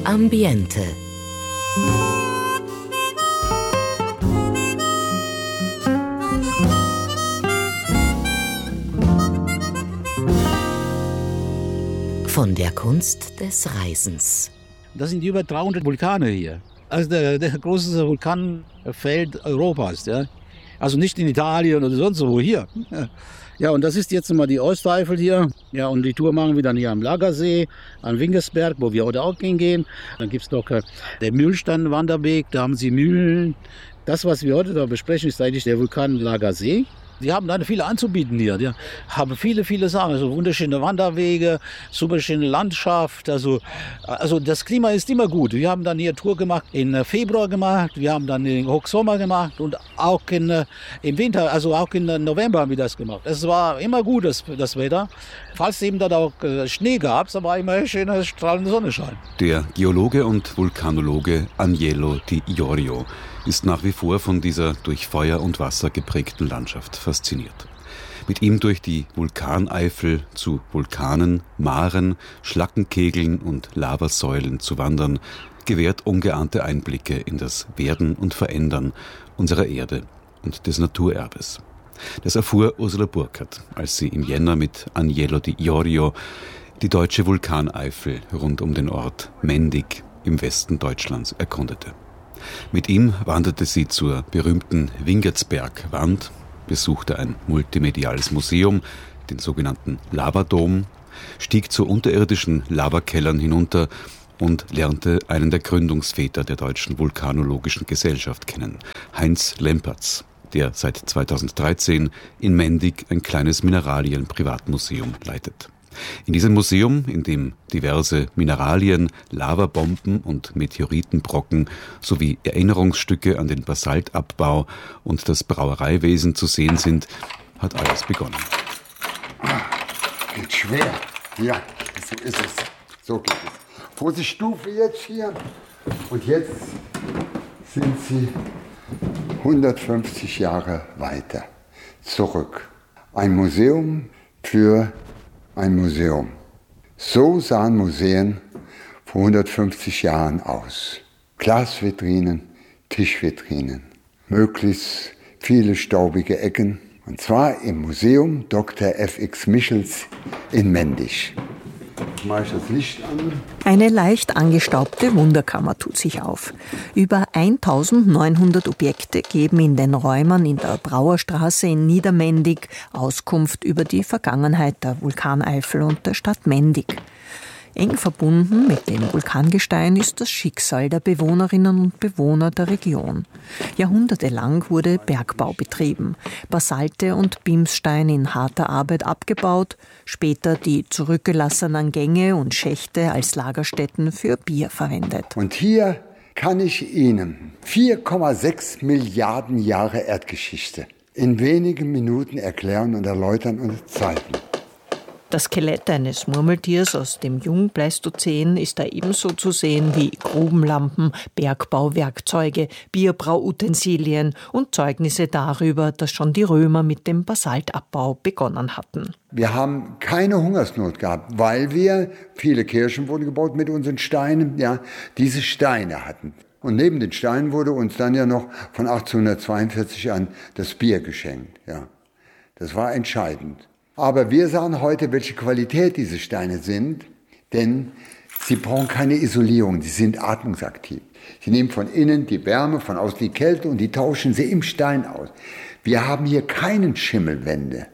Ambiente. Von der Kunst des Reisens. Das sind über 300 Vulkane hier. Also der größte Vulkanfeld Europas. Ja? Also nicht in Italien oder sonst wo, hier. Ja, und das ist jetzt mal die Osteifel hier. Ja, und die Tour machen wir dann hier am Lagersee, an Wingersberg, wo wir heute auch hingehen. Dann gibt es noch der Mühlstein-Wanderweg, da haben sie Mühlen. Das, was wir heute da besprechen, ist eigentlich der Vulkan Lagersee. Die haben dann viele anzubieten hier. Die haben viele Sachen. Also wunderschöne Wanderwege, super schöne Landschaft. Also das Klima ist immer gut. Wir haben dann hier eine Tour gemacht, im Februar gemacht. Wir haben dann den Hochsommer gemacht und auch im Winter, also auch im November haben wir das gemacht. Es war immer gut, das Wetter. Falls eben dann auch Schnee gab, dann war immer schöner strahlender Sonnenschein. Der Geologe und Vulkanologe Agnello Di Iorio ist nach wie vor von dieser durch Feuer und Wasser geprägten Landschaft fasziniert. Mit ihm durch die Vulkaneifel zu Vulkanen, Maren, Schlackenkegeln und Lavasäulen zu wandern, gewährt ungeahnte Einblicke in das Werden und Verändern unserer Erde und des Naturerbes. Das erfuhr Ursula Burkhardt, als sie im Jänner mit Agnello Di Iorio die deutsche Vulkaneifel rund um den Ort Mendig im Westen Deutschlands erkundete. Mit ihm wanderte sie zur berühmten Wingertsbergwand, besuchte ein multimediales Museum, den sogenannten Lavadom, stieg zu unterirdischen Lavakellern hinunter und lernte einen der Gründungsväter der Deutschen Vulkanologischen Gesellschaft kennen, Heinz Lempertz, der seit 2013 in Mendig ein kleines Mineralien-Privatmuseum leitet. In diesem Museum, in dem diverse Mineralien, Lavabomben und Meteoritenbrocken sowie Erinnerungsstücke an den Basaltabbau und das Brauereiwesen zu sehen sind, hat alles begonnen. Geht schwer. Ja, so ist es. So geht es. Große Stufe jetzt hier. Und jetzt sind sie 150 Jahre weiter zurück. Ein Museum für ein Museum. So sahen Museen vor 150 Jahren aus. Glasvitrinen, Tischvitrinen, möglichst viele staubige Ecken. Und zwar im Museum Dr. F.X. Michels in Mendig. Jetzt mache ich das Licht an. Eine leicht angestaubte Wunderkammer tut sich auf. Über 1900 Objekte geben in den Räumen in der Brauerstraße in Niedermendig Auskunft über die Vergangenheit der Vulkaneifel und der Stadt Mendig. Eng verbunden mit dem Vulkangestein ist das Schicksal der Bewohnerinnen und Bewohner der Region. Jahrhundertelang wurde Bergbau betrieben, Basalte und Bimsstein in harter Arbeit abgebaut, später die zurückgelassenen Gänge und Schächte als Lagerstätten für Bier verwendet. Und hier kann ich Ihnen 4,6 Milliarden Jahre Erdgeschichte in wenigen Minuten erklären und erläutern und zeigen. Das Skelett eines Murmeltiers aus dem Jungpleistozän ist da ebenso zu sehen wie Grubenlampen, Bergbauwerkzeuge, Bierbrauutensilien und Zeugnisse darüber, dass schon die Römer mit dem Basaltabbau begonnen hatten. Wir haben keine Hungersnot gehabt, weil wir, viele Kirchen wurden gebaut mit unseren Steinen, ja, diese Steine hatten. Und neben den Steinen wurde uns dann ja noch von 1842 an das Bier geschenkt. Ja. Das war entscheidend. Aber wir sagen heute, welche Qualität diese Steine sind, denn sie brauchen keine Isolierung, sie sind atmungsaktiv. Sie nehmen von innen die Wärme, von außen die Kälte und die tauschen sie im Stein aus. Wir haben hier keinen Schimmelwände.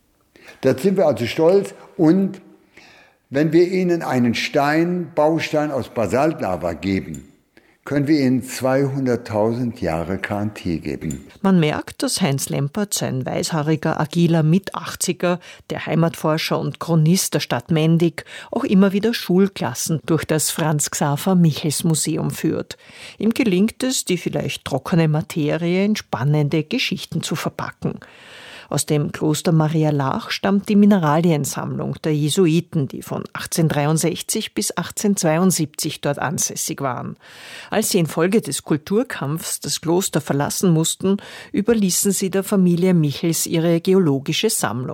Da sind wir also stolz und wenn wir Ihnen einen Baustein aus Basaltlava geben, können wir Ihnen 200.000 Jahre Garantie geben. Man merkt, dass Heinz Lempertz, ein weißhaariger, agiler Mit-80er, der Heimatforscher und Chronist der Stadt Mendig, auch immer wieder Schulklassen durch das Franz-Xaver-Michels-Museum führt. Ihm gelingt es, die vielleicht trockene Materie in spannende Geschichten zu verpacken. Aus dem Kloster Maria Laach stammt die Mineraliensammlung der Jesuiten, die von 1863 bis 1872 dort ansässig waren. Als sie infolge des Kulturkampfs das Kloster verlassen mussten, überließen sie der Familie Michels ihre geologische Sammlung.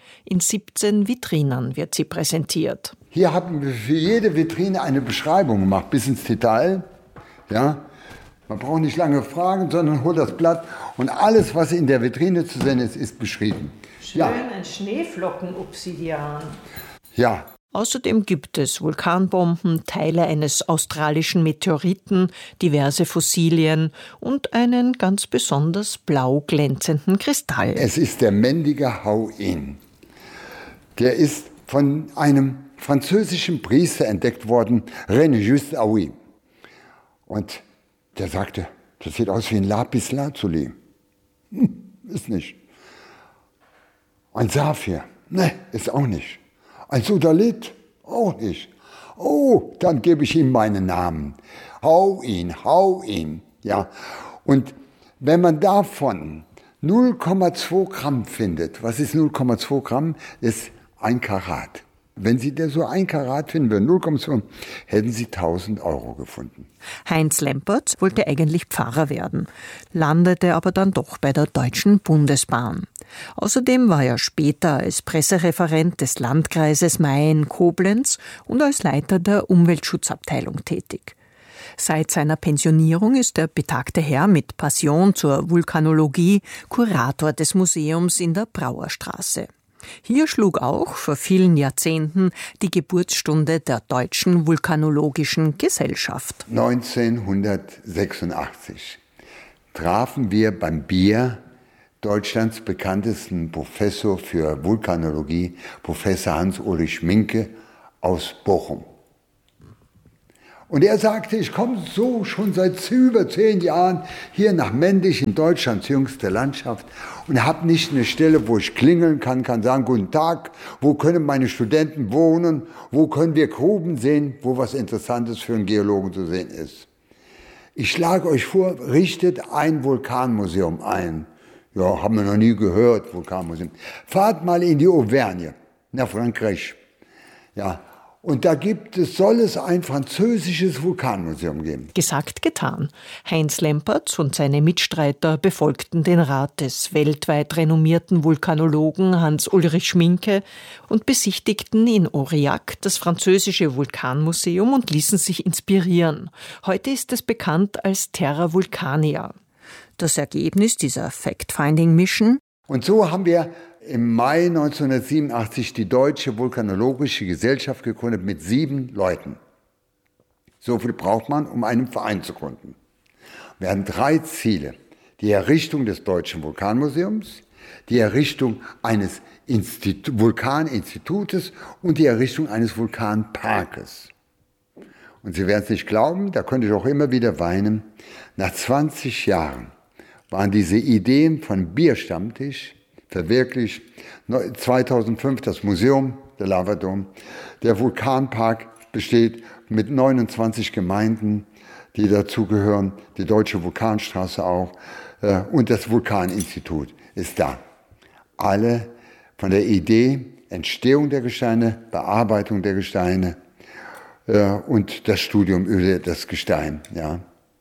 In 17 Vitrinen wird sie präsentiert. Hier haben wir für jede Vitrine eine Beschreibung gemacht, bis ins Detail. Ja? Man braucht nicht lange fragen, sondern holt das Blatt und alles, was in der Vitrine zu sehen ist, ist beschrieben. Schön, ja. Ein Schneeflockenobsidian. Ja. Außerdem gibt es Vulkanbomben, Teile eines australischen Meteoriten, diverse Fossilien und einen ganz besonders blau glänzenden Kristall. Es ist der Mendiger Hauin. Der ist von einem französischen Priester entdeckt worden, René Just Aoui. Und der sagte, das sieht aus wie ein Lapis Lazuli. Ist nicht. Ein Saphir? Ne, ist auch nicht. Ein Sudalit? Auch nicht. Oh, dann gebe ich ihm meinen Namen. Hauin. Ja. Und wenn man davon 0,2 Gramm findet, was ist 0,2 Gramm? Ist 1 Karat. Wenn Sie da so 1 Karat finden würden, 0,2, hätten Sie 1.000 Euro gefunden. Heinz Lempertz wollte eigentlich Pfarrer werden, landete aber dann doch bei der Deutschen Bundesbahn. Außerdem war er später als Pressereferent des Landkreises Mayen-Koblenz und als Leiter der Umweltschutzabteilung tätig. Seit seiner Pensionierung ist der betagte Herr mit Passion zur Vulkanologie Kurator des Museums in der Brauerstraße. Hier schlug auch vor vielen Jahrzehnten die Geburtsstunde der Deutschen Vulkanologischen Gesellschaft. 1986 trafen wir beim Bier Deutschlands bekanntesten Professor für Vulkanologie, Professor Hans-Ulrich Schminke aus Bochum. Und er sagte, ich komme so schon seit über 10 Jahren hier nach Mendig in Deutschlands jüngste Landschaft und habe nicht eine Stelle, wo ich klingeln kann sagen, guten Tag, wo können meine Studenten wohnen, wo können wir Gruben sehen, wo was Interessantes für einen Geologen zu sehen ist. Ich schlage euch vor, richtet ein Vulkanmuseum ein. Ja, haben wir noch nie gehört, Vulkanmuseum. Fahrt mal in die Auvergne, nach Frankreich. Ja. Und da soll es ein französisches Vulkanmuseum geben. Gesagt, getan. Heinz Lempertz und seine Mitstreiter befolgten den Rat des weltweit renommierten Vulkanologen Hans-Ulrich Schminke und besichtigten in Aurillac das französische Vulkanmuseum und ließen sich inspirieren. Heute ist es bekannt als Terra Vulcania. Das Ergebnis dieser Fact-Finding-Mission? Und so haben wir im Mai 1987 die Deutsche Vulkanologische Gesellschaft gegründet mit 7 Leuten. So viel braucht man, um einen Verein zu gründen. Wir hatten 3 Ziele. Die Errichtung des Deutschen Vulkanmuseums, die Errichtung eines Vulkaninstitutes und die Errichtung eines Vulkanparkes. Und Sie werden es nicht glauben, da könnte ich auch immer wieder weinen, nach 20 Jahren waren diese Ideen von Bierstammtisch verwirklicht. 2005 das Museum, der Lavadom. Der Vulkanpark besteht mit 29 Gemeinden, die dazugehören, die Deutsche Vulkanstraße auch. Und das Vulkaninstitut ist da. Alle von der Idee, Entstehung der Gesteine, Bearbeitung der Gesteine und das Studium über das Gestein. Ja.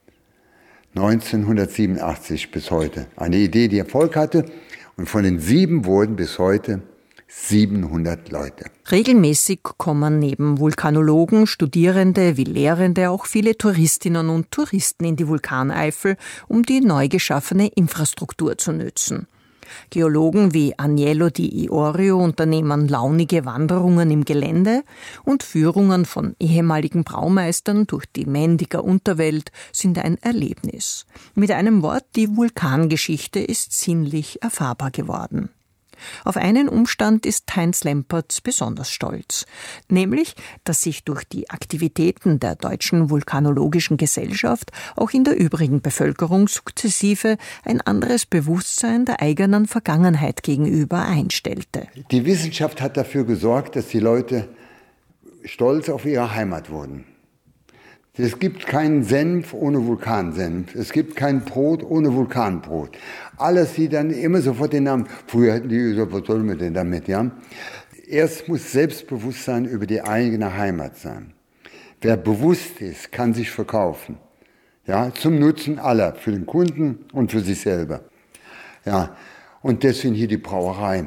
1987 bis heute. Eine Idee, die Erfolg hatte. Und von den 7 wurden bis heute 700 Leute. Regelmäßig kommen neben Vulkanologen, Studierende wie Lehrende auch viele Touristinnen und Touristen in die Vulkaneifel, um die neu geschaffene Infrastruktur zu nützen. Geologen wie Agnello Di Iorio unternehmen launige Wanderungen im Gelände und Führungen von ehemaligen Braumeistern durch die Mendiger Unterwelt sind ein Erlebnis. Mit einem Wort, die Vulkangeschichte ist sinnlich erfahrbar geworden. Auf einen Umstand ist Heinz Lempertz besonders stolz, nämlich, dass sich durch die Aktivitäten der Deutschen Vulkanologischen Gesellschaft auch in der übrigen Bevölkerung sukzessive ein anderes Bewusstsein der eigenen Vergangenheit gegenüber einstellte. Die Wissenschaft hat dafür gesorgt, dass die Leute stolz auf ihre Heimat wurden. Es gibt keinen Senf ohne Vulkansenf. Es gibt kein Brot ohne Vulkanbrot. Alles sieht dann immer sofort den Namen. Früher hätten die gesagt, was sollen wir denn damit, ja? Erst muss Selbstbewusstsein über die eigene Heimat sein. Wer bewusst ist, kann sich verkaufen. Ja, zum Nutzen aller, für den Kunden und für sich selber. Ja, und deswegen hier die Brauerei.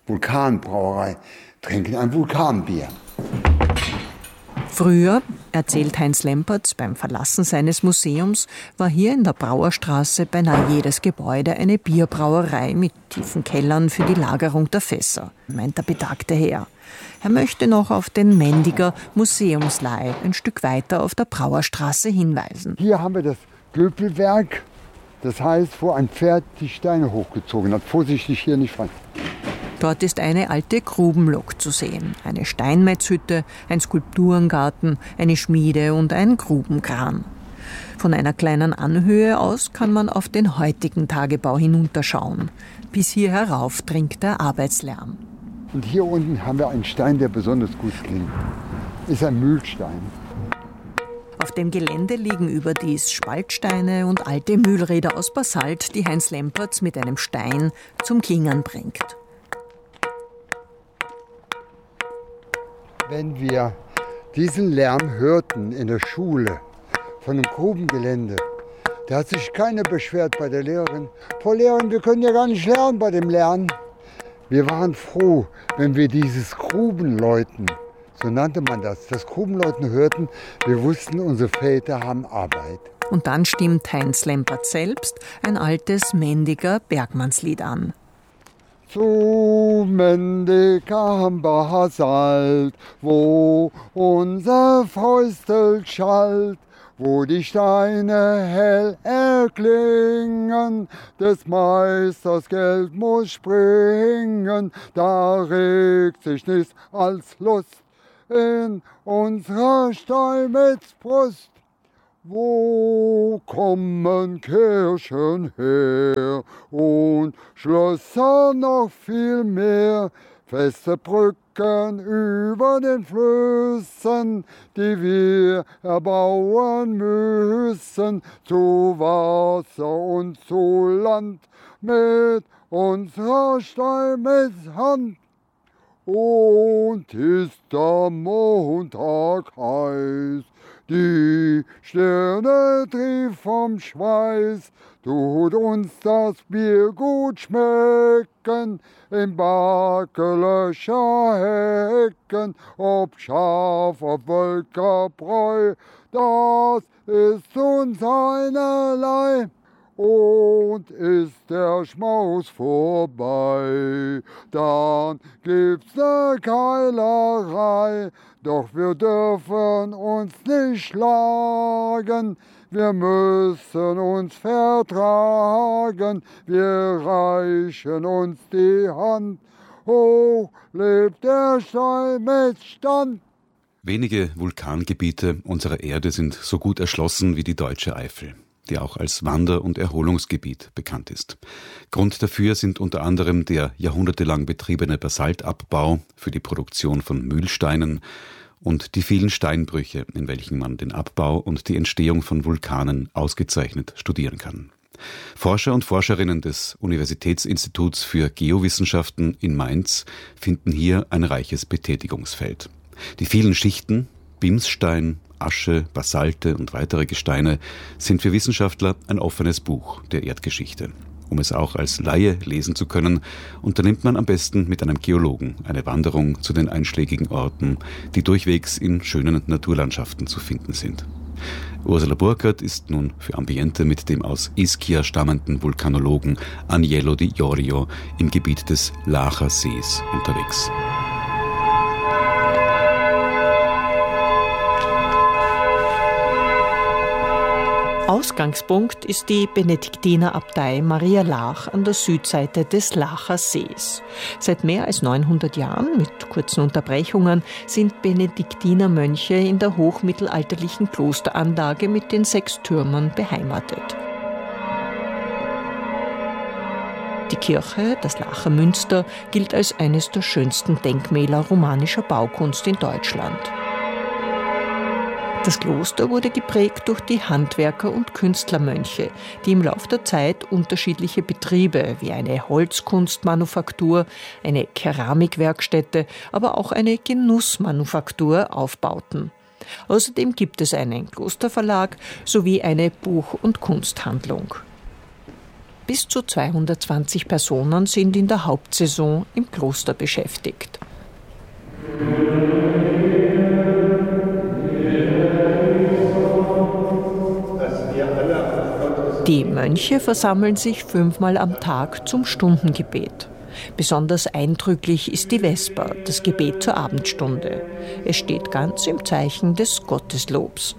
Vulkanbrauerei, trinken ein Vulkanbier. Früher, erzählt Heinz Lempertz beim Verlassen seines Museums, war hier in der Brauerstraße beinahe jedes Gebäude eine Bierbrauerei mit tiefen Kellern für die Lagerung der Fässer, meint der betagte Herr. Er möchte noch auf den Mendiger Museumsleih ein Stück weiter auf der Brauerstraße hinweisen. Hier haben wir das Göpelwerk, das heißt, wo ein Pferd die Steine hochgezogen hat. Vorsichtig hier nicht fallen. Dort ist eine alte Grubenlok zu sehen, eine Steinmetzhütte, ein Skulpturengarten, eine Schmiede und ein Grubenkran. Von einer kleinen Anhöhe aus kann man auf den heutigen Tagebau hinunterschauen. Bis hier herauf dringt der Arbeitslärm. Und hier unten haben wir einen Stein, der besonders gut klingt. Ist ein Mühlstein. Auf dem Gelände liegen überdies Spaltsteine und alte Mühlräder aus Basalt, die Heinz Lempertz mit einem Stein zum Klingern bringt. Wenn wir diesen Lärm hörten in der Schule von dem Grubengelände, da hat sich keiner beschwert bei der Lehrerin. Frau Lehrerin, wir können ja gar nicht lernen bei dem Lernen. Wir waren froh, wenn wir dieses Grubenläuten, so nannte man das Grubenläuten hörten, wir wussten, unsere Väter haben Arbeit. Und dann stimmt Heinz Lempertz selbst ein altes Mendiger Bergmannslied an. Zu Mendig am Basalt, wo unser Fäustel schallt, wo die Steine hell erklingen, des Meisters Geld muss springen, da regt sich nichts als Lust in unserer Steinmetzbrust. Wo kommen Kirchen her und Schlösser noch viel mehr, feste Brücken über den Flüssen, die wir erbauen müssen, zu Wasser und zu Land mit unserer Steinmetzhand. Und ist der Montag heiß, die Sterne trieft vom Schweiß, tut uns das Bier gut schmecken, im Bakelöcher hecken, ob scharf, ob Wölkerbräu, das ist uns einerlei. Und ist der Schmaus vorbei, dann gibt's ne Keilerei. Doch wir dürfen uns nicht schlagen, wir müssen uns vertragen, wir reichen uns die Hand, hoch lebt der Steinmetzstand. Wenige Vulkangebiete unserer Erde sind so gut erschlossen wie die deutsche Eifel, die auch als Wander- und Erholungsgebiet bekannt ist. Grund dafür sind unter anderem der jahrhundertelang betriebene Basaltabbau für die Produktion von Mühlsteinen und die vielen Steinbrüche, in welchen man den Abbau und die Entstehung von Vulkanen ausgezeichnet studieren kann. Forscher und Forscherinnen des Universitätsinstituts für Geowissenschaften in Mainz finden hier ein reiches Betätigungsfeld. Die vielen Schichten, Bimsstein, Asche, Basalte und weitere Gesteine sind für Wissenschaftler ein offenes Buch der Erdgeschichte. Um es auch als Laie lesen zu können, unternimmt man am besten mit einem Geologen eine Wanderung zu den einschlägigen Orten, die durchwegs in schönen Naturlandschaften zu finden sind. Ursula Burkhardt ist nun für Ambiente mit dem aus Ischia stammenden Vulkanologen Agnello Di Iorio im Gebiet des Lacher Sees unterwegs. Ausgangspunkt ist die Benediktinerabtei Maria Laach an der Südseite des Lacher Sees. Seit mehr als 900 Jahren, mit kurzen Unterbrechungen, sind Benediktinermönche in der hochmittelalterlichen Klosteranlage mit den 6 Türmen beheimatet. Die Kirche, das Lacher Münster, gilt als eines der schönsten Denkmäler romanischer Baukunst in Deutschland. Das Kloster wurde geprägt durch die Handwerker- und Künstlermönche, die im Lauf der Zeit unterschiedliche Betriebe wie eine Holzkunstmanufaktur, eine Keramikwerkstätte, aber auch eine Genussmanufaktur aufbauten. Außerdem gibt es einen Klosterverlag sowie eine Buch- und Kunsthandlung. Bis zu 220 Personen sind in der Hauptsaison im Kloster beschäftigt. Die Mönche versammeln sich 5-mal am Tag zum Stundengebet. Besonders eindrücklich ist die Vesper, das Gebet zur Abendstunde. Es steht ganz im Zeichen des Gotteslobs.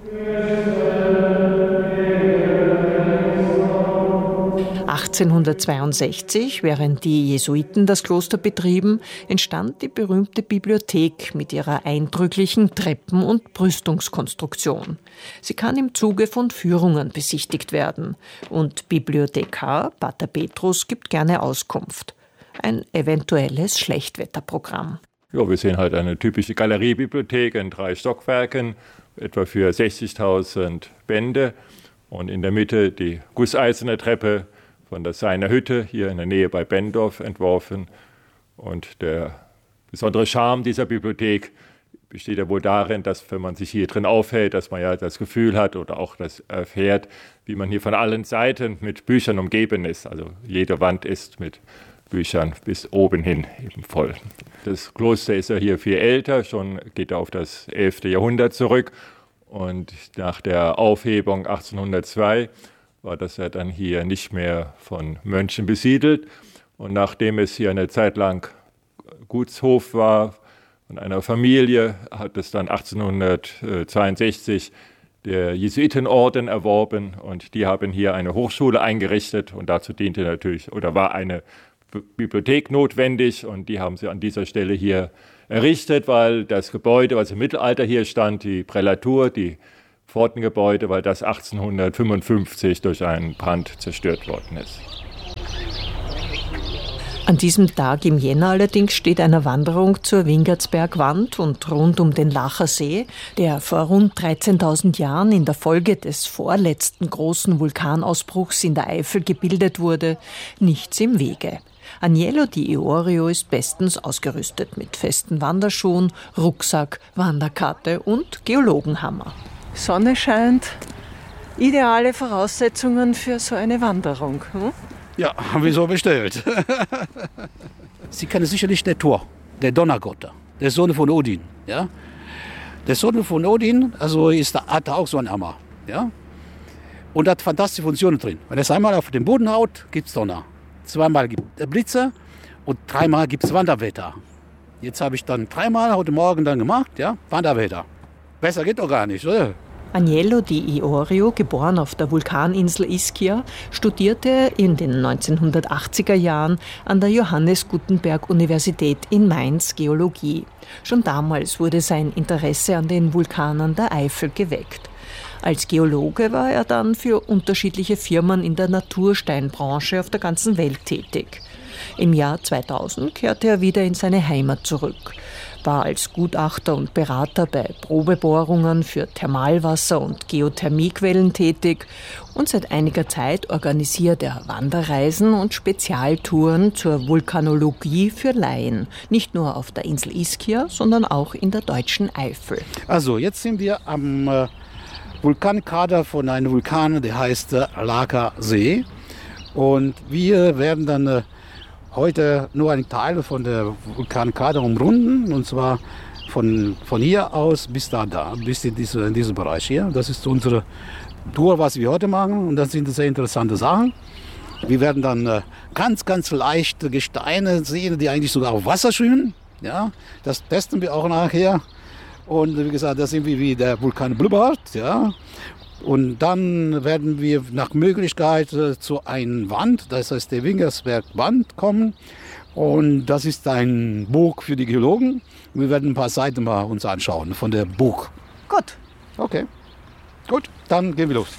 1862, während die Jesuiten das Kloster betrieben, entstand die berühmte Bibliothek mit ihrer eindrücklichen Treppen- und Brüstungskonstruktion. Sie kann im Zuge von Führungen besichtigt werden. Und Bibliothekar Pater Petrus gibt gerne Auskunft. Ein eventuelles Schlechtwetterprogramm. Ja, wir sehen halt eine typische Galeriebibliothek in 3 Stockwerken, etwa für 60.000 Bände. Und in der Mitte die gusseiserne Treppe von der Seiner Hütte, hier in der Nähe bei Benndorf, entworfen. Und der besondere Charme dieser Bibliothek besteht ja wohl darin, dass, wenn man sich hier drin aufhält, dass man ja das Gefühl hat oder auch das erfährt, wie man hier von allen Seiten mit Büchern umgeben ist. Also jede Wand ist mit Büchern bis oben hin eben voll. Das Kloster ist ja hier viel älter, schon geht auf das 11. Jahrhundert zurück. Und nach der Aufhebung 1802 war das ja dann hier nicht mehr von Mönchen besiedelt. Und nachdem es hier eine Zeit lang Gutshof war von einer Familie, hat es dann 1862 der Jesuitenorden erworben. Und die haben hier eine Hochschule eingerichtet. Und dazu diente natürlich, oder war eine Bibliothek notwendig. Und die haben sie an dieser Stelle hier errichtet, weil das Gebäude, was im Mittelalter hier stand, die Prälatur, die Pfortengebäude, weil das 1855 durch einen Brand zerstört worden ist. An diesem Tag im Jänner allerdings steht eine Wanderung zur Wingertsbergwand und rund um den Lacher See, der vor rund 13.000 Jahren in der Folge des vorletzten großen Vulkanausbruchs in der Eifel gebildet wurde, nichts im Wege. Agnello di Iorio ist bestens ausgerüstet mit festen Wanderschuhen, Rucksack, Wanderkarte und Geologenhammer. Sonne scheint. Ideale Voraussetzungen für so eine Wanderung. Ja, haben wir so bestellt. Sie kennen sicherlich den Thor, der Donnergott, der Sohn von Odin. Ja? Der Sohn von Odin hat auch so einen Hammer. Ja? Und hat fantastische Funktionen drin. Wenn es einmal auf den Boden haut, gibt es Donner. 2-mal gibt es Blitze und 3-mal gibt es Wanderwetter. Jetzt habe ich dann 3-mal heute Morgen dann gemacht, ja, Wanderwetter. Besser geht doch gar nicht, oder? Agnello di Iorio, geboren auf der Vulkaninsel Ischia, studierte in den 1980er Jahren an der Johannes Gutenberg Universität in Mainz Geologie. Schon damals wurde sein Interesse an den Vulkanen der Eifel geweckt. Als Geologe war er dann für unterschiedliche Firmen in der Natursteinbranche auf der ganzen Welt tätig. Im Jahr 2000 kehrte er wieder in seine Heimat zurück, war als Gutachter und Berater bei Probebohrungen für Thermalwasser und Geothermiequellen tätig und seit einiger Zeit organisiert er Wanderreisen und Spezialtouren zur Vulkanologie für Laien, nicht nur auf der Insel Ischia, sondern auch in der deutschen Eifel. Also jetzt sind wir am Vulkankrater von einem Vulkan, der heißt Laker See, und wir werden dann heute nur einen Teil von der Vulkankrater umrunden, und zwar von hier aus bis bis in diesen Bereich hier. Das ist unsere Tour, was wir heute machen, und das sind sehr interessante Sachen. Wir werden dann ganz, ganz leichte Gesteine sehen, die eigentlich sogar auf Wasser schwimmen. Ja, das testen wir auch nachher. Und wie gesagt, das sind wir wie der Vulkan blubbert. Ja. Und dann werden wir nach Möglichkeit zu einer Wand, das heißt der Wingertsbergwand, kommen. Und das ist ein Buch für die Geologen. Wir werden ein paar Seiten mal uns anschauen von der Buch. Gut. Okay. Gut, dann gehen wir los.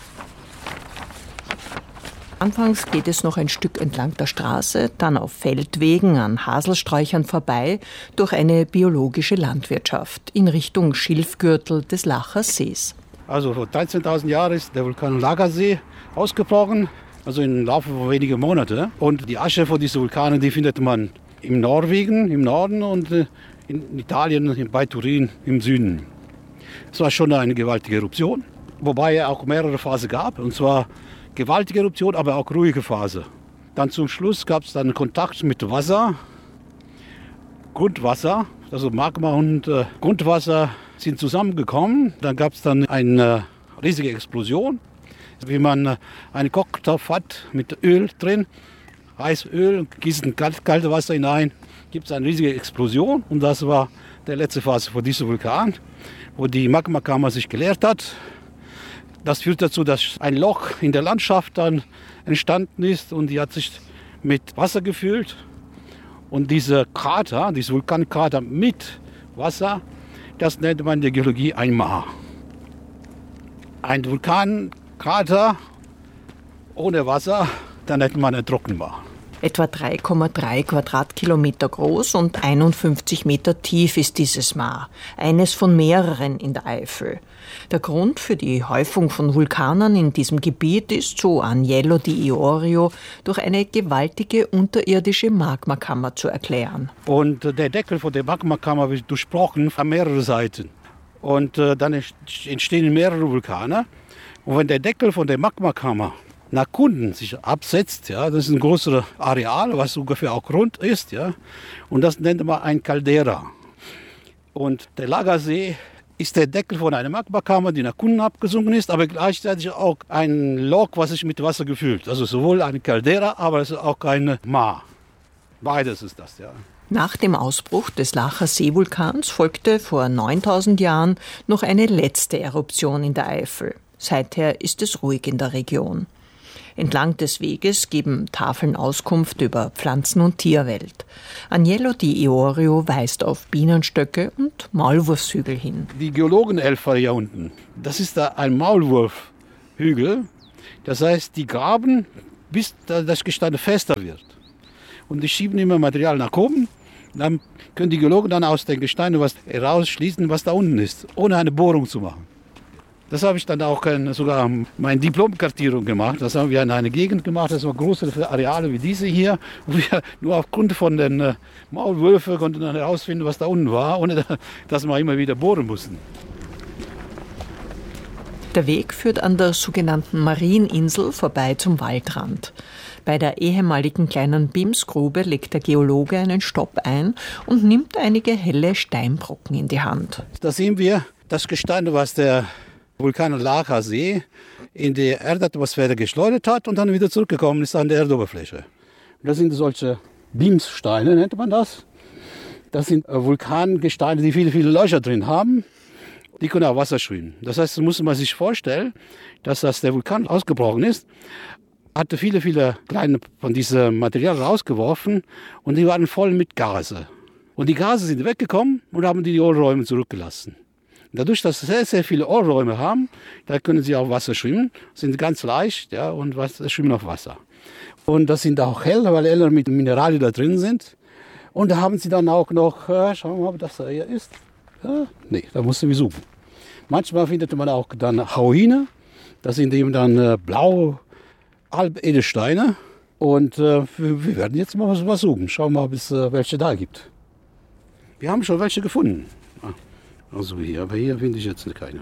Anfangs geht es noch ein Stück entlang der Straße, dann auf Feldwegen an Haselsträuchern vorbei, durch eine biologische Landwirtschaft in Richtung Schilfgürtel des Lacher Sees. Also vor 13.000 Jahren ist der Vulkan Laker See ausgebrochen, also im Laufe von wenigen Monaten. Und die Asche von diesen Vulkanen, die findet man in Norwegen, im Norden, und in Italien, bei Turin im Süden. Es war schon eine gewaltige Eruption, wobei es auch mehrere Phasen gab, und zwar gewaltige Eruption, aber auch ruhige Phase. Dann zum Schluss gab es dann Kontakt mit Wasser, Grundwasser, also Magma und Grundwasser sind zusammengekommen. Dann gab es dann eine riesige Explosion, wie man einen Kochtopf hat mit Öl drin, heißes Öl, gießt kaltes Wasser hinein, gibt es eine riesige Explosion und das war die letzte Phase von diesem Vulkan, wo die Magmakammer sich geleert hat. Das führt dazu, dass ein Loch in der Landschaft dann entstanden ist und die hat sich mit Wasser gefüllt. Und dieser Krater, dieser Vulkankrater mit Wasser, das nennt man in der Geologie ein Maar. Ein Vulkankrater ohne Wasser, dann nennt man ein Trockenmaar. Etwa 3,3 Quadratkilometer groß und 51 Meter tief ist dieses Maar, eines von mehreren in der Eifel. Der Grund für die Häufung von Vulkanen in diesem Gebiet ist, so Agnello di Iorio, durch eine gewaltige unterirdische Magmakammer zu erklären. Und der Deckel von der Magmakammer wird durchbrochen von mehreren Seiten. Und dann entstehen mehrere Vulkane. Und wenn der Deckel von der Magmakammer nach unten sich absetzt, ja, das ist ein größeres Areal, was ungefähr auch rund ist, ja, und das nennt man ein Caldera. Und der Lagersee ist der Deckel von einer Magmakammer, die nach unten abgesunken ist, aber gleichzeitig auch ein Loch, was sich mit Wasser gefüllt. Also sowohl eine Caldera, aber es ist auch ein Maar. Beides ist das, ja. Nach dem Ausbruch des Lacher Seevulkans folgte vor 9000 Jahren noch eine letzte Eruption in der Eifel. Seither ist es ruhig in der Region. Entlang des Weges geben Tafeln Auskunft über Pflanzen- und Tierwelt. Agnello di Iorio weist auf Bienenstöcke und Maulwurfshügel hin. Die Geologenelfer hier unten, das ist da ein Maulwurfhügel. Das heißt, die graben, bis das Gestein fester wird. Und die schieben immer Material nach oben. Dann können die Geologen dann aus den Gesteinen was herausschließen, was da unten ist, ohne eine Bohrung zu machen. Das habe ich dann auch sogar meine Diplomkartierung gemacht. Das haben wir in einer Gegend gemacht, das waren große Areale wie diese hier. Und wir nur aufgrund von den Maulwürfen konnten dann herausfinden, was da unten war, ohne dass wir immer wieder bohren mussten. Der Weg führt an der sogenannten Marieninsel vorbei zum Waldrand. Bei der ehemaligen kleinen Bimsgrube legt der Geologe einen Stopp ein und nimmt einige helle Steinbrocken in die Hand. Da sehen wir das Gestein, was der Vulkan Lachersee in die Erdatmosphäre geschleudert hat und dann wieder zurückgekommen ist an der Erdoberfläche. Das sind solche Bimssteine, nennt man das. Das sind Vulkangesteine, die viele, viele Löcher drin haben. Die können auch Wasser schwimmen. Das heißt, da muss man sich vorstellen, dass der Vulkan ausgebrochen ist, hatte viele, viele kleine von diesem Material rausgeworfen und die waren voll mit Gase. Und die Gase sind weggekommen und haben die Hohlräume zurückgelassen. Dadurch, dass sie sehr, sehr viele Hohlräume haben, da können sie auf Wasser schwimmen, sind ganz leicht, ja, und schwimmen auf Wasser. Und das sind auch hell, weil heller mit Mineralien da drin sind. Und da haben sie dann auch noch, schauen wir mal, ob das da hier ist. Ja, nee, da musst du suchen. Manchmal findet man auch dann Hauine, das sind eben dann blaue Halbedelsteine. Und wir werden jetzt mal was suchen. Schauen wir mal, ob es welche da gibt. Wir haben schon welche gefunden. Also hier, aber hier finde ich jetzt keine.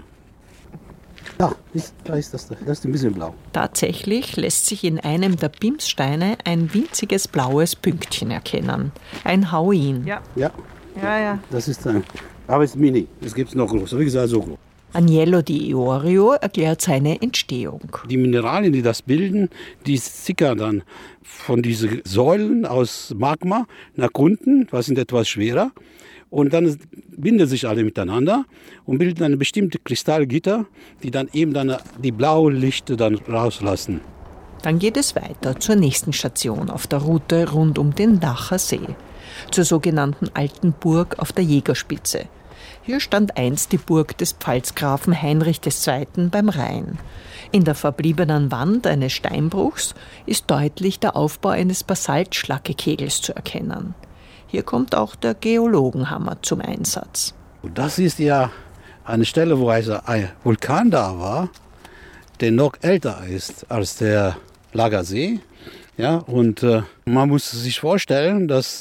Da ist das ist ein bisschen blau. Tatsächlich lässt sich in einem der Bimssteine ein winziges blaues Pünktchen erkennen. Ein Hauin. Ja. Das ist aber es ist mini. Es gibt es noch größer. Wie gesagt, so groß. Agnello di Iorio erklärt seine Entstehung. Die Mineralien, die das bilden, die sickern dann von diesen Säulen aus Magma nach unten, was sind etwas schwerer. Und dann binden sich alle miteinander und bilden eine bestimmte Kristallgitter, die dann eben die blauen Lichter dann rauslassen. Dann geht es weiter zur nächsten Station auf der Route rund um den Lacher See, zur sogenannten Alten Burg auf der Jägerspitze. Hier stand einst die Burg des Pfalzgrafen Heinrich II. Beim Rhein. In der verbliebenen Wand eines Steinbruchs ist deutlich der Aufbau eines Basaltschlackekegels zu erkennen. Hier kommt auch der Geologenhammer zum Einsatz. Das ist ja eine Stelle, wo also ein Vulkan da war, der noch älter ist als der Lagersee. Ja, und man muss sich vorstellen, dass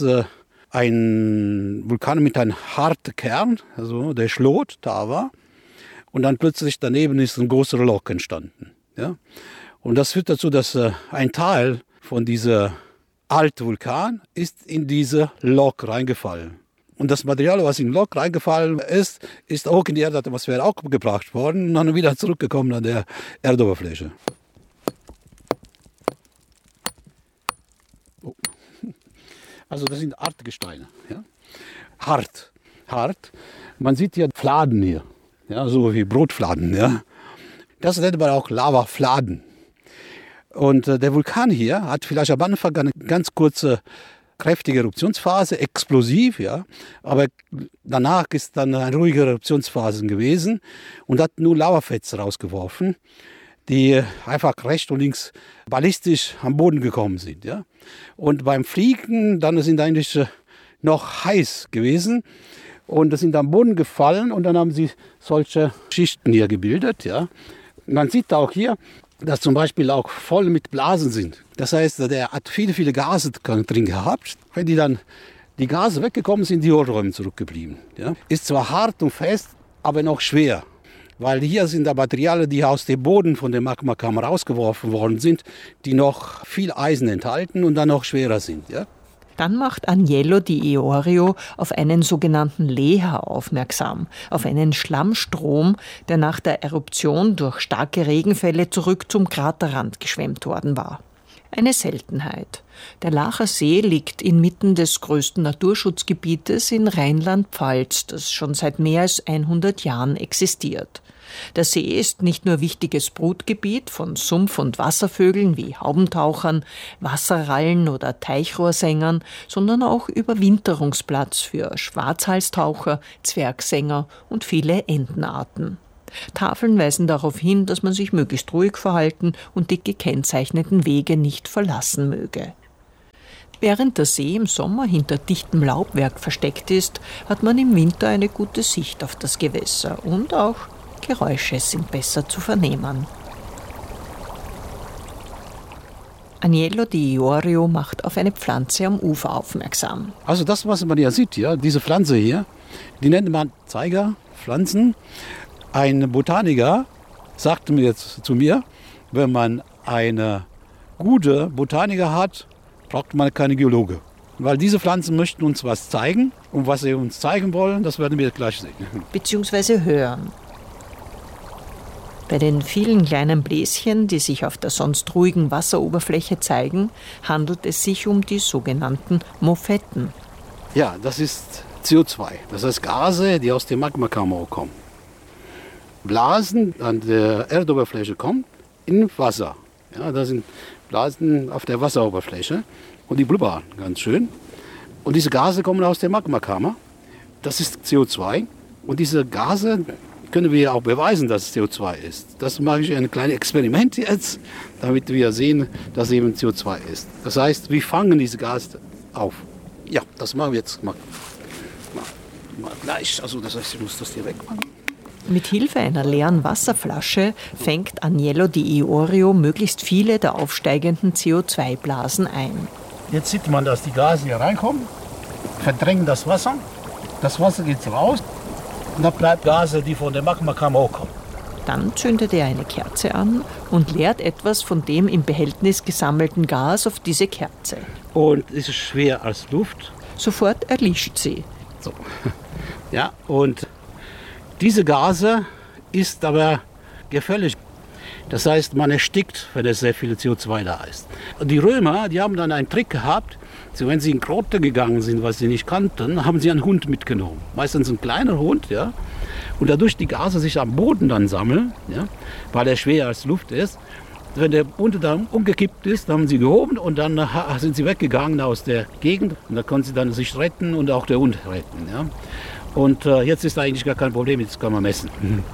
ein Vulkan mit einem harten Kern, also der Schlot, da war. Und dann plötzlich daneben ist ein größeres Loch entstanden. Ja? Und das führt dazu, dass ein Teil von dieser alte Vulkan ist in diese Lok reingefallen. Und das Material, was in den Lok reingefallen ist, ist auch in die Erdatmosphäre auch gebracht worden und dann wieder zurückgekommen an der Erdoberfläche. Oh. Also das sind Hartgesteine. Ja? Hart. Man sieht hier Fladen hier, ja, so wie Brotfladen. Ja? Das nennt man auch Lavafladen. Und der Vulkan hier hat vielleicht am Anfang eine ganz kurze, kräftige Eruptionsphase, explosiv, ja, aber danach ist dann eine ruhige Eruptionsphase gewesen und hat nur Lavafetzen rausgeworfen, die einfach rechts und links ballistisch am Boden gekommen sind. Ja. Und beim Fliegen dann sind eigentlich noch heiß gewesen und sind am Boden gefallen und dann haben sie solche Schichten hier gebildet. Ja. Man sieht auch hier, dass zum Beispiel auch voll mit Blasen sind. Das heißt, der hat viele Gase drin gehabt. Wenn die Gase weggekommen sind, die Hohlräume zurückgeblieben. Ja. Ist zwar hart und fest, aber noch schwer. Weil hier sind da Materialien, die aus dem Boden von der Magmakammer rausgeworfen worden sind, die noch viel Eisen enthalten und dann noch schwerer sind. Ja. Dann macht Agnello di Iorio auf einen sogenannten Leha aufmerksam, auf einen Schlammstrom, der nach der Eruption durch starke Regenfälle zurück zum Kraterrand geschwemmt worden war. Eine Seltenheit. Der Laacher See liegt inmitten des größten Naturschutzgebietes in Rheinland-Pfalz, das schon seit mehr als 100 Jahren existiert. Der See ist nicht nur wichtiges Brutgebiet von Sumpf- und Wasservögeln wie Haubentauchern, Wasserrallen oder Teichrohrsängern, sondern auch Überwinterungsplatz für Schwarzhalstaucher, Zwergsänger und viele Entenarten. Tafeln weisen darauf hin, dass man sich möglichst ruhig verhalten und die gekennzeichneten Wege nicht verlassen möge. Während der See im Sommer hinter dichtem Laubwerk versteckt ist, hat man im Winter eine gute Sicht auf das Gewässer und auch Geräusche sind besser zu vernehmen. Agnello di Iorio macht auf eine Pflanze am Ufer aufmerksam. Also das, was man hier sieht, ja, diese Pflanze hier, die nennt man Zeigerpflanzen. Ein Botaniker sagte mir jetzt zu mir, wenn man eine gute Botaniker hat, braucht man keine Geologe. Weil diese Pflanzen möchten uns was zeigen und was sie uns zeigen wollen, das werden wir gleich sehen. Beziehungsweise hören. Bei den vielen kleinen Bläschen, die sich auf der sonst ruhigen Wasseroberfläche zeigen, handelt es sich um die sogenannten Mofetten. Ja, das ist CO2. Das heißt Gase, die aus der Magmakammer kommen. Blasen an der Erdoberfläche kommen in Wasser. Ja, das sind Blasen auf der Wasseroberfläche und die blubbern ganz schön. Und diese Gase kommen aus der Magmakammer. Das ist CO2. Und diese Gase können wir auch beweisen, dass es CO2 ist. Das mache ich ein kleines Experiment jetzt, damit wir sehen, dass es eben CO2 ist. Das heißt, wir fangen diese Gase auf. Ja, das machen wir jetzt mal gleich. Also das heißt, ich muss das hier wegmachen. Mit Hilfe einer leeren Wasserflasche fängt Agnello di Iorio möglichst viele der aufsteigenden CO2-Blasen ein. Jetzt sieht man, dass die Gase hier reinkommen, verdrängen das Wasser. Das Wasser geht raus und dann bleibt Gase, die von der Magmakammer hochkommen. Dann zündet er eine Kerze an und leert etwas von dem im Behältnis gesammelten Gas auf diese Kerze. Und es ist schwer als Luft. Sofort erlischt sie. So. Ja, und diese Gase ist aber gefährlich. Das heißt, man erstickt, wenn es sehr viel CO2 da ist. Und die Römer, die haben dann einen Trick gehabt, wenn sie in Grotte gegangen sind, was sie nicht kannten, haben sie einen Hund mitgenommen. Meistens ein kleiner Hund, ja. Und dadurch die Gase sich am Boden dann sammeln, ja, weil er schwerer als Luft ist. Wenn der Hund dann umgekippt ist, dann haben sie gehoben und dann sind sie weggegangen aus der Gegend. Und da konnten sie dann sich retten und auch der Hund retten, ja. Und jetzt ist eigentlich gar kein Problem, jetzt kann man messen.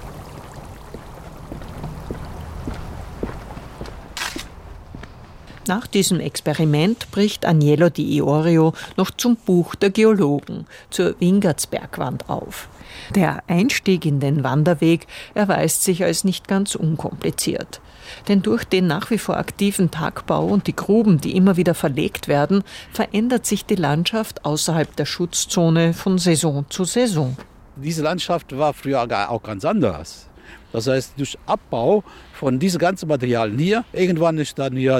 Nach diesem Experiment bricht Agnello di Iorio noch zum Buch der Geologen, zur Wingertsbergwand auf. Der Einstieg in den Wanderweg erweist sich als nicht ganz unkompliziert. Denn durch den nach wie vor aktiven Tagbau und die Gruben, die immer wieder verlegt werden, verändert sich die Landschaft außerhalb der Schutzzone von Saison zu Saison. Diese Landschaft war früher auch ganz anders. Das heißt, durch Abbau von diesen ganzen Materialien hier, irgendwann ist dann hier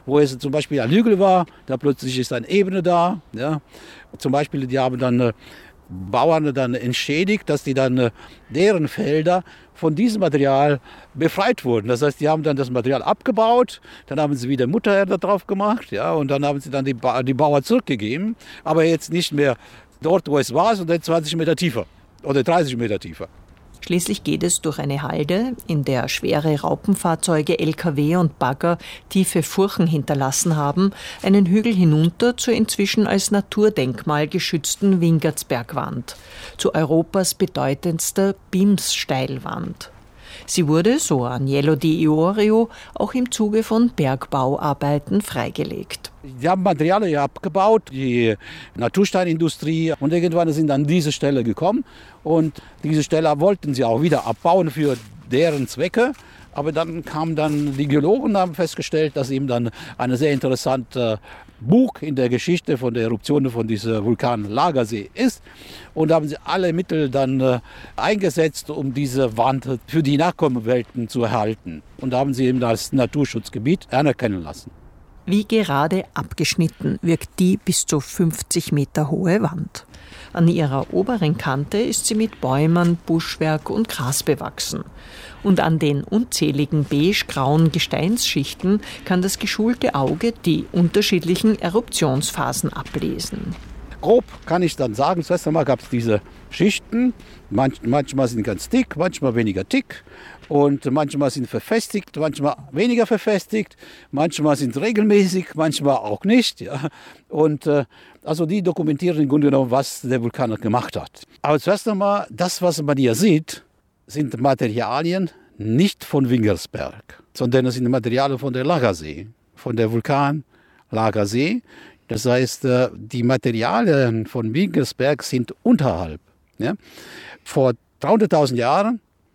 wo es zum Beispiel ein Hügel war, da plötzlich ist eine Ebene da. Ja. Zum Beispiel, die haben dann Bauern dann entschädigt, dass die dann deren Felder von diesem Material befreit wurden. Das heißt, die haben dann das Material abgebaut, dann haben sie wieder Muttererde drauf gemacht, ja, und dann haben sie dann die Bauern zurückgegeben, aber jetzt nicht mehr dort, wo es war, sondern 20 Meter tiefer oder 30 Meter tiefer. Schließlich geht es durch eine Halde, in der schwere Raupenfahrzeuge, LKW und Bagger tiefe Furchen hinterlassen haben, einen Hügel hinunter zur inzwischen als Naturdenkmal geschützten Wingertsbergwand, zu Europas bedeutendster Bimssteilwand. Sie wurde, so Agnello Di Iorio, auch im Zuge von Bergbauarbeiten freigelegt. Die haben Materialien abgebaut, die Natursteinindustrie, und irgendwann sind an diese Stelle gekommen. Und diese Stelle wollten sie auch wieder abbauen für deren Zwecke. Aber dann kamen dann die Geologen und haben festgestellt, dass eben dann eine sehr interessante Buch in der Geschichte von der Eruption von diesem Vulkan Lagersee ist. Und da haben sie alle Mittel dann eingesetzt, um diese Wand für die Nachkommenwelten zu erhalten. Und da haben sie eben das Naturschutzgebiet anerkennen lassen. Wie gerade abgeschnitten wirkt die bis zu 50 Meter hohe Wand. An ihrer oberen Kante ist sie mit Bäumen, Buschwerk und Gras bewachsen. Und an den unzähligen beige-grauen Gesteinsschichten kann das geschulte Auge die unterschiedlichen Eruptionsphasen ablesen. Grob kann ich dann sagen, zuerst einmal gab es diese Schichten. Manchmal sind ganz dick, manchmal weniger dick. Und manchmal sind verfestigt, manchmal weniger verfestigt. Manchmal sind regelmäßig, manchmal auch nicht. Ja. Und also die dokumentieren im Grunde genommen, was der Vulkan gemacht hat. Aber zuerst einmal, das, was man hier sieht, sind Materialien nicht von Wingersberg, sondern es sind Materialien von der Lagersee, von der Vulkan Lagersee. Das heißt, die Materialien von Wingersberg sind unterhalb. Ja. Vor 300.000 Jahren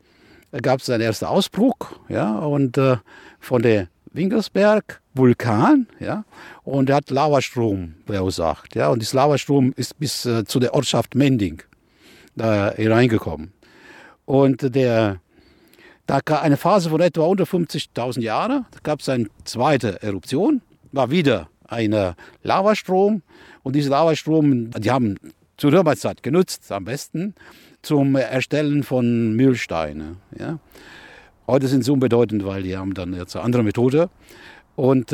gab es einen ersten Ausbruch, ja, und von der Wingersberg Vulkan, ja, und er hat Lavastrom verursacht, ja, und dieser Lavastrom ist bis zu der Ortschaft Mending hereingekommen. Und da gab eine Phase von etwa 150.000 Jahren, da gab es eine zweite Eruption, war wieder ein Lavastrom, und dieser Lavastrom, die haben zur Römerzeit genutzt, am besten zum Erstellen von Mühlsteinen. Ja. Heute sind sie unbedeutend, weil die haben dann jetzt eine andere Methode. Und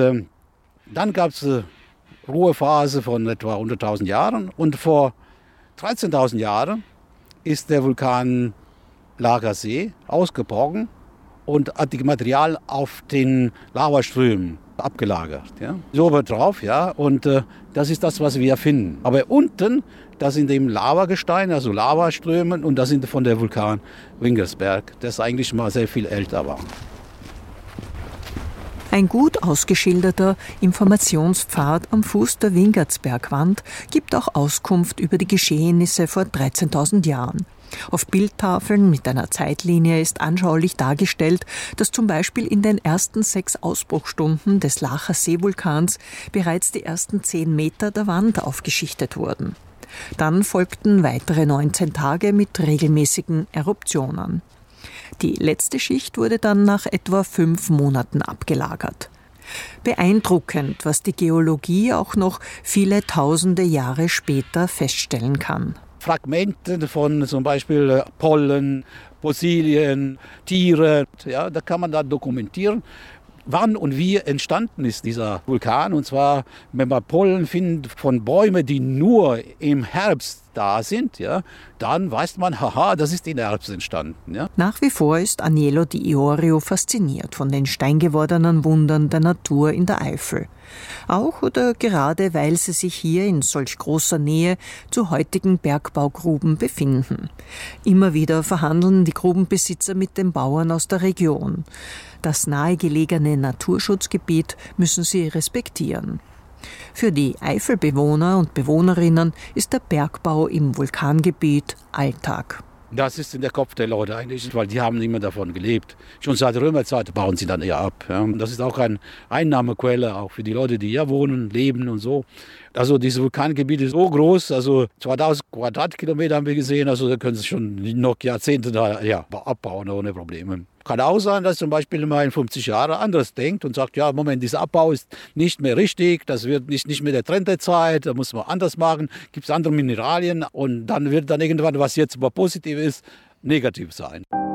dann gab es eine Ruhephase von etwa 100.000 Jahren. Und vor 13.000 Jahren ist der Vulkan Lagersee ausgebrochen und hat das Material auf den Lavaströmen abgelagert. Ja. So oben drauf, ja, und das ist das, was wir finden. Aber unten, das sind eben Lavagesteine, also Lavaströmen, und das sind von der Vulkan Wingersberg, das eigentlich mal sehr viel älter war. Ein gut ausgeschilderter Informationspfad am Fuß der Wingertsbergwand gibt auch Auskunft über die Geschehnisse vor 13.000 Jahren. Auf Bildtafeln mit einer Zeitlinie ist anschaulich dargestellt, dass zum Beispiel in den ersten 6 Ausbruchstunden des Lacher Seevulkans bereits die ersten 10 Meter der Wand aufgeschichtet wurden. Dann folgten weitere 19 Tage mit regelmäßigen Eruptionen. Die letzte Schicht wurde dann nach etwa 5 Monaten abgelagert. Beeindruckend, was die Geologie auch noch viele tausende Jahre später feststellen kann. Fragmente von zum Beispiel Pollen, Fossilien, Tiere, ja, da kann man da dokumentieren, wann und wie entstanden ist dieser Vulkan. Und zwar, wenn man Pollen findet von Bäumen, die nur im Herbst da sind, ja, dann weiß man, haha, das ist im Herbst entstanden. Ja. Nach wie vor ist Agnello Di Iorio fasziniert von den steingewordenen Wundern der Natur in der Eifel. Auch oder gerade, weil sie sich hier in solch großer Nähe zu heutigen Bergbaugruben befinden. Immer wieder verhandeln die Grubenbesitzer mit den Bauern aus der Region. Das nahegelegene Naturschutzgebiet müssen sie respektieren. Für die Eifelbewohner und Bewohnerinnen ist der Bergbau im Vulkangebiet Alltag. Das ist in der Kopf der Leute eigentlich, weil die haben immer davon gelebt. Schon seit der Römerzeit bauen sie dann eher ab. Ja. Das ist auch eine Einnahmequelle, auch für die Leute, die hier wohnen, leben und so. Also dieses Vulkangebiet ist so groß, also 2000 Quadratkilometer haben wir gesehen, also da können sie schon noch Jahrzehnte da, ja, abbauen ohne Probleme. Kann auch sein, dass zum Beispiel mal in 50 Jahren anders denkt und sagt, ja, Moment, dieser Abbau ist nicht mehr richtig, das wird nicht mehr der Trend der Zeit, da muss man anders machen, gibt es andere Mineralien und dann wird dann irgendwann, was jetzt aber positiv ist, negativ sein.